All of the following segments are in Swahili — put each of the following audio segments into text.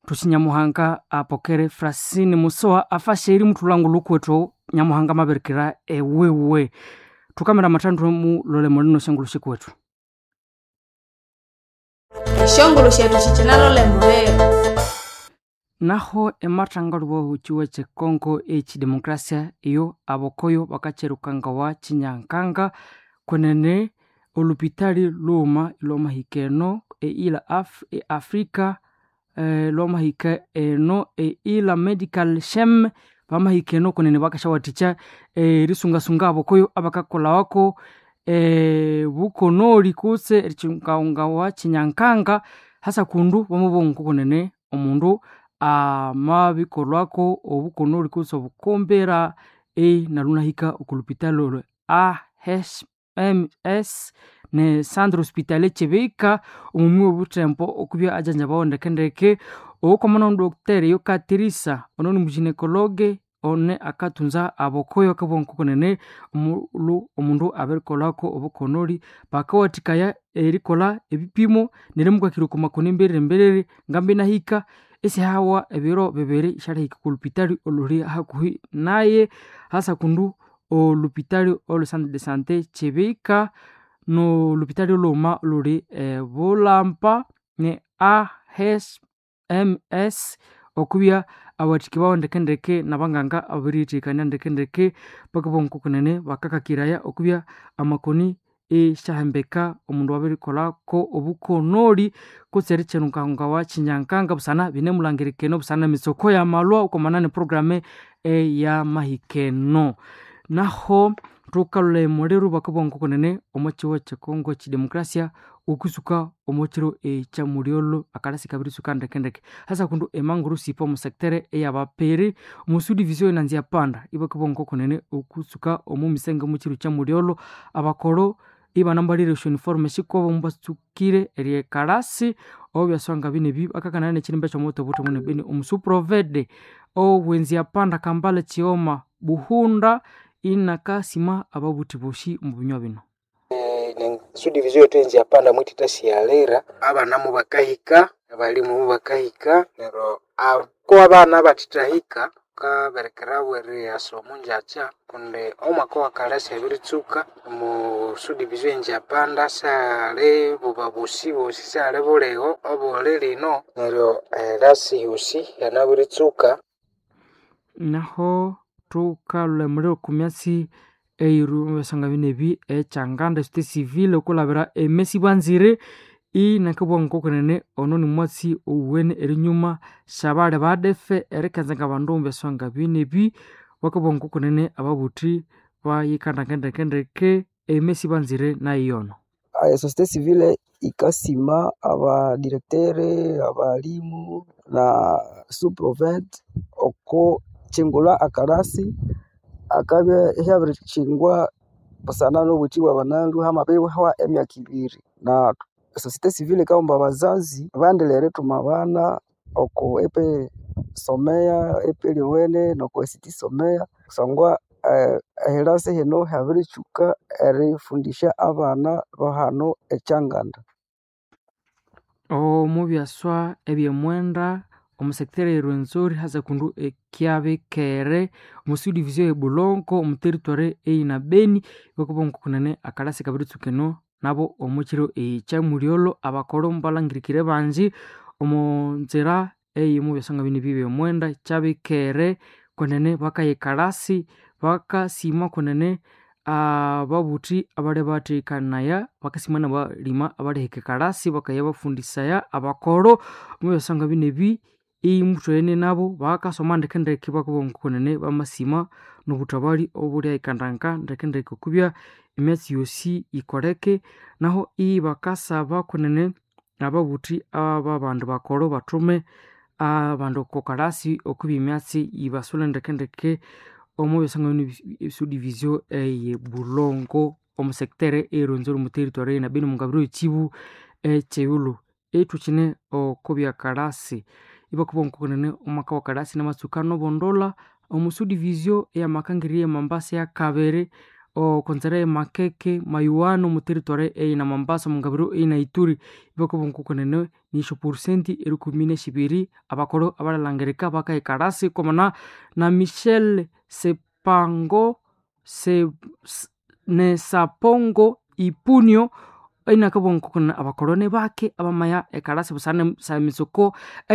tusinyamuhanga apokere Francine Musoa afasheri mutulangu lukweto nyamuhanga maberikira ewewe tukamera matandu mu lole molino shangulushi kwetu shongolo shetu chichinalo lembuleo naho ematangaluwa huchiwe che Kongo demokrasia iyo abokoyo bakacherukanga wa chinyankanga kwenene olupitali loma hikeno ila Afrika loma hike no ila medical shem bama hikeno kwenene bakashawaticha risunga abokoyo abakakola wako bukonoli kuse richungaunga wa chinyankanga hasa kundu bamubongo kwenene omundu mabikolwako obukonoli kuse obukombera nalunahika okulupitalo AHMS ne Centre Hospitalier Chebeka omumwe obutempo okubya ajanja bawondekendeke okomana Dr. Yokatirisa ononi muginekologe one akatunza abokoyo kabonko konene omundu aberkolako obukonoli bakawatikaya erikola ebipimo neremukwa kiruko makoni emberere ngambe nahika ese hawa ebiro bebere ishara hikulupitali oluri hakuhi naye hasa kundu olupitali olu Centre de Santé Chebeka no lupitali loma luri bulampa ne AHMS okubya awatiki bawondekendeke nabanganga abiritikanya ndekendeke bakabonko kunene bakakakiraya okubya amakoni shahembeka omundu wabirikola ko obukonoli kuserechenuka wa chinyankanga busana binemulangirikeno busana misoko ya malwa ukomanane programe ya mahikeno naho tukalule moleru bakabonko kunene omochiwe che Kongo demokrasia ukusuka omochiro cha muriolo akalasi kabirisuka ndekendeke hasa kundu emanguru sipo mu sektere yabaperi musudi vision nanzia panda ibakabonko kunene ukusuka omumisenge muchiro cha muriolo abakoro iba nambalire uniforme shikobo mbasukire eriye karasi obyasanga binebi akakanane chirimba cha moto buto mune beni umsuprovede wenzia panda kambale chioma buhunda inakasima ababutibushi mubunywa bino sudi vizio twenzia panda mwitita sialera abanamu bakahika abalimu bakahika nero ko abana batitahika kaberekera were asomunjacha kunde omako wakalasi abiritsuka mu sudi vizio njia panda sale bubabusi bosi sale boleo obolele no nero rasi husi yanabiritsuka naho tukalule muliro kumyasi eiru sanga binebi changanda state civil okulabira emesi banzire nakabonko kunene ononi mwatsi uwene erinyuma shabale badefe erekanzanga bandumbe sanga binebi wakabonko kunene ababuti bayikandakendeke emesi banzire na iyono societe civile ikasima aba directeur abalimu na suprovent oko chingula akarasi akabe habire chingwa basana no butiwa banandu hama bewe hawa emyaka 2 na societe civile kaomba bazazi bandelere tumabana oko epe somea epe liwene noko siti somea sangwa herase heno habire chuka erifundisha abana bahano echanganda mubyaswa ebyemwenda omusektere rwenzori haza kundu kiabe kere musudi vizio ebulonko omuteritware na Beni bakubonko kunene akalasi kabiritsukeno nabo omuchiro cha muriolo abakoro mbalangirikire banji omonzera mu byasanga bini bibe mwenda chabe kere kunene bakayekalasi bakasima kunene babuti abale batikanaya bakasimana balima abale hekalasi bakayabafundisaya abakoro mu byasanga binebi mutwene nabo bakasoma ndekendeke bakubonko kunene bamasima nobutabali obuli aikandanga ndekendeke kubya emyatsi yosi ikoreke naho bakasaba kunene ababuti abandu bakoro batume abandu kokalasi okubi emyatsi ibasula ndekendeke omubyasanga subdivision bulongo omusektere eronzero muteritware na Beni mungabiro chibu cheyulu etuchine okubya kalasi ibakubonko kunene omaka wakalasi na matsukano bondola omusudivizio ya makangiriye Mambasa ya Kabere o konzere makeke mayuano mu territoire na Mombasa mungabiro na Ituri ibako bonkukonene ni 10% eri 12 abakoro abalangereka bakayikarasi komana na Michel Sepango ne Sapongo Ipunyo ina kabonkukonene abakorone bake abamaya ekarasi busane sa misoko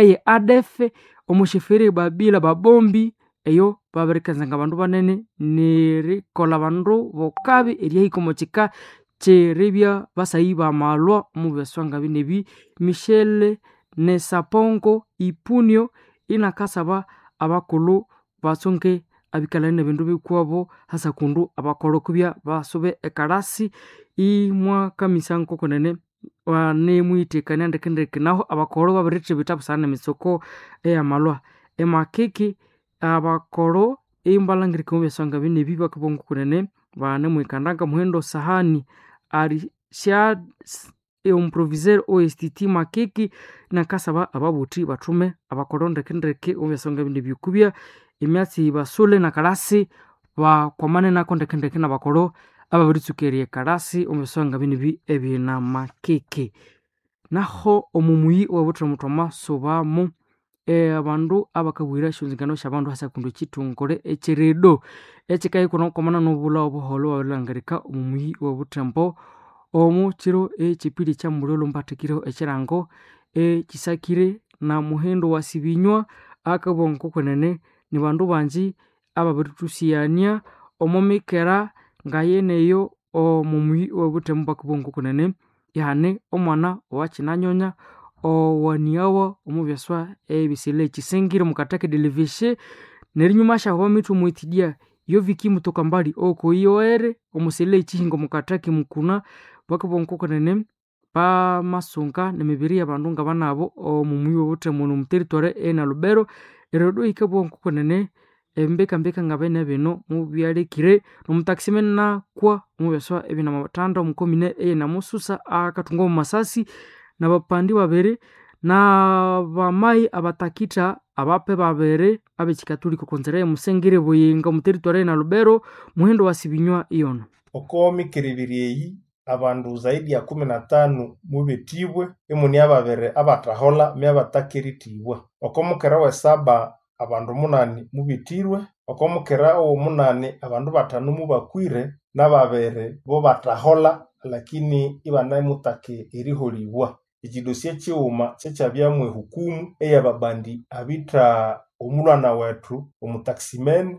ADF omusheferi babila babombi eyo baberekezanga bandu banene nerikola bandu bokabi erihikomochika cherebya basayiba malwa mu beswanga binebi Michel Nesapongo Ipunyo inakasaba abakulu basonke abikalane bindu bikwabo hasa kundu abakolo kubya basobe ekarasi imwa kamisanko konene wane mwitekanya ndekendeke naho abakolo babireche bitabu sana misoko malwa emakeke abakoro imbalangirika mu besanga bine biba kubongo kunene bane mwikandanga muhendo sahani ari sha improviser OSTT makeki na kasaba ababuti batume abakoro ndekendeke mu besanga bine bikubya imyatsi basule na karasi wa kwamane nako ndekendeke na bakoro ababiritsukerie karasi mu besanga bine bi ebina makeke naho omumuyi wabutra mutoma sobamu abandu abakabwira shunzingano shabandu hasa kundu chitungore echeredo echikayi kuno komana nobula obuholo walangarika omumuyi wabutembo omu chiro echipiri cha mulolo mpatikiro echirango chisakire na muhendo wasibinywa akabonko kwenene ni bandu banji ababiritusiania omomikera ngayeneyo omumuyi wabutembo akabonko kwenene yane omwana wachinanyonya owaniawa omubyaswa ebisile chisengire mukatake delivishe nerinyuma shaho mitu muitidia yo viki mutoka mbali oko iyoere omusele chihingo mukatake mukuna bakabonko kanene pa masunga nemibiri y'abandunga banabo omumuyo bote mu territoire na Lubero erodo ikabonko kanene mbeka ngabene bino mu byarekire nomutaximen na kwa mubyaswa ebina matanda mukomine na mususa akatungo mu masasi na bapandi babere na bamai abatakita abape babere abechikatuliko konzere musengire buyinga mu territoire na Lubero muhendo wasibinywa iyono okomi kiribiriyi abandu zaidi ya 15 mubetibwe emuni ababere abatahola me abatakiritiwe okomukera we saba abandu 8 mubitirwe okomukera o 8 abandu 5 mubakwire nababere bo batahola lakini ibana mutake eriholiwa ikidosie chiuma chechabyamwe hukumu eyababandi abita omulwana wetu omutaximen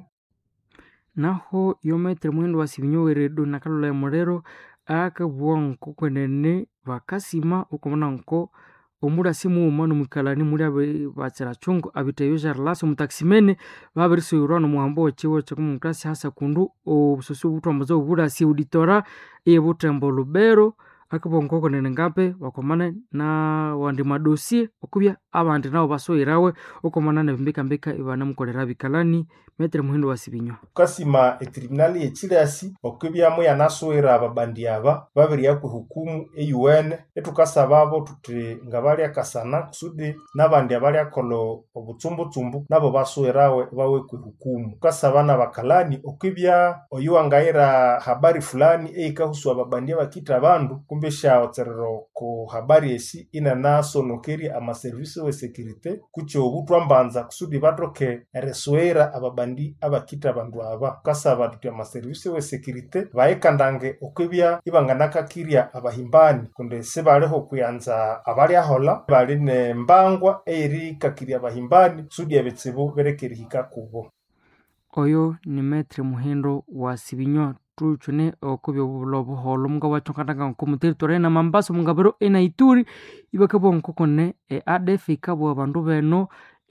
naho yometre mwendo wasibinyoweredo nakalola emorero akabwonko kwenene bakasima ukomona nko omura simu umano mukalani muri abe batsera chungu abiteyo jarlaso mutaximene babirisuyurano muhambo chiwo chakumukasi hasa kundu obusoso butombozo burasi auditora ebutembo Lubero akabonko konene ngape wakomana na wandi madosie okubya abandi nabo basoyirawe okomana na mbeka ibana mukolera bikalani metre muhindo wasibinywa kasima etribunali echirasi okubya mu yanasoyira ababandi aba babiri yakwe hukumu UN etukasababo tuti ngabali akasana kusudi nabandi abali akolo obutsumbutsumbu nabo basoyirawe bawe ku hukumu kasabana bakalani okubya oyuangaira habari fulani eikahusu ababandi bakita abandu kumbesha oterero ko habari esi ina naso nokeri ama service we securite kucho obutwambanza kusudi batroke resoera ababandi abakita abandu aba kasaba tuti ama service we securite baekandange okubya ibanganaka kiria abahimbani kunde sebaleho kuyanza abali ahola bali ne mbangwa eri kakiria abahimbani sudi abetsibu berekeri hikakubo oyo ni metre muhindo wasibinywa tuchune okubyo bulobuholo mga wachokandanga ku territoire na Mombasa mungabero na Ituri ibakabonko konne ADF ikabwa bandu beno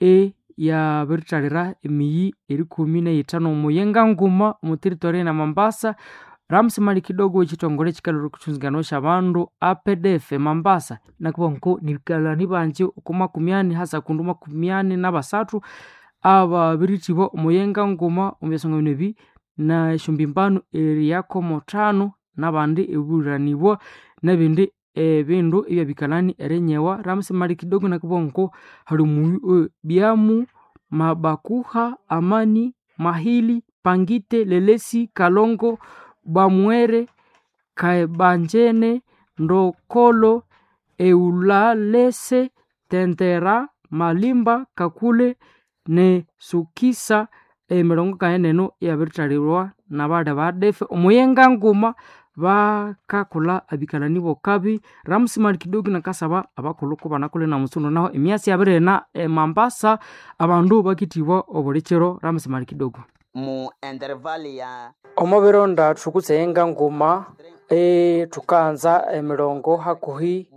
ya beritarira emiyi eri 15 muyenga nguma mu territoire na Mombasa Ramsi mali kidogo chitongole chikaluru kuchunzigano shabandu APDF Mombasa nakubonko nikalani banje ukuma kumyani hasa kunduma kumyani na basatu aba biritibo muyenga nguma umyasonga nebi na shumbimbano eriyako motano nabandi eburanibwa nabindi bindu ibya bikalani erenyewa Ramsi mali kidogo nakubonko halumu biamu mabakuha amani mahili pangite lelesi kalongo Bamwere, Kaebanjene, Ndokolo, Eulalese, Tentera, Malimba, Kakule ne Sukisa emirongo kaeneno yabirithalirwa nabali badefe omuyenga nguma bakakula abikalani bokabi Ramsimali Kidogo nakasaba abakuluko banakule na musuno naho emyasi yabirena Mambasa abandu bakitibwa obulikiro Ramsimali Kidogo mu intervali ya omubironda tukutsenga nguma tukanza emirongo hakuhi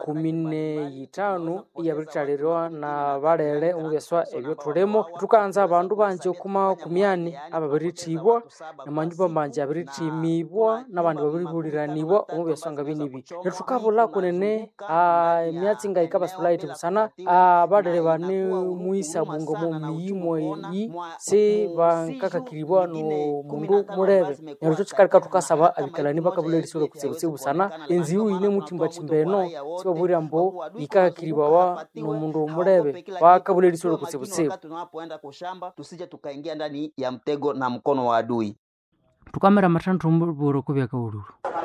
15 yabirithalirwa na balele omubeswa ebyo tulemo tukanza abandu banje kuma kumyani ababiritibwa namanyumba manje abiritimibwa nabandi babiribuliranibwa omubeswa ngabinibi netukabula kunene emyatsi ngayika basulaiti busana abalele bane muisa bungo mu miyimo yi se bankakakiribwa no mundu murebe neryo tukarika tukasaba abikalani bakabula lisoro kutsibutsibu sana enziu ine mutimbachimbeno sibaburi mbo ikakiribawa no mundu murebe bakabula lisoro kutsibutsibu tunapoenda kushamba tusije tukaingia ndani ya mtego na mkono wa adui tukamera matandro mboro kubyaka ururu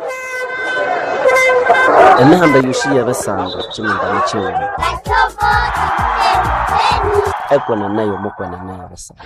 enahamba yushia basanga chimunda mchewe ekwana nayo mukwana nayo basanga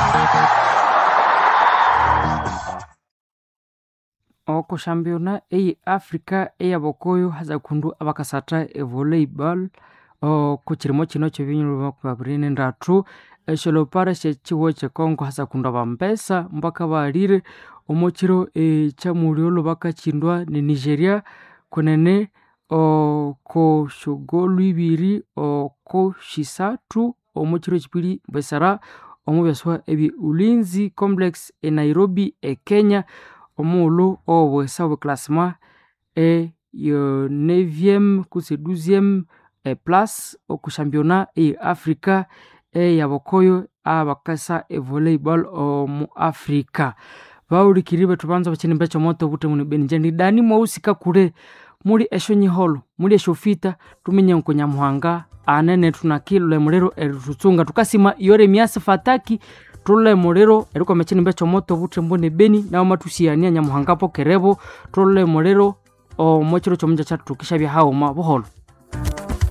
okushambiona Africa eyabokoyo hazakundu abakasata volleyball kuchirimo kino kyebinyulo bakubabirine ndatu esholopara shechiwo chekongo hazakundu abambesa mpaka balire omukiro ekyamuriolo bakachindwa ni Nigeria kunene ko shogolu ibiri ko shisatu omukiro kipiri besara omubeswa ebi Ulinzi Complex Nairobi Kenya omulu obwesa classement yo 9e kuse 12e place okushampiona Africa yabokoyo abakasa volleyball mu Africa baulikiribe tubanza bakini mbecho moto bute muni benjeni dani mwusika kure muri eshonyi holo muri eshofita tumenye nkonyamuhanga anene tunakilo lemurero erutsunga tukasima yore myasa fataki tole morero eriko mechini mbecho moto bute mbone beni na matusiania nyamuhanga po kerebo tole morero o mochiro chomunja chatu kishabya haoma buholo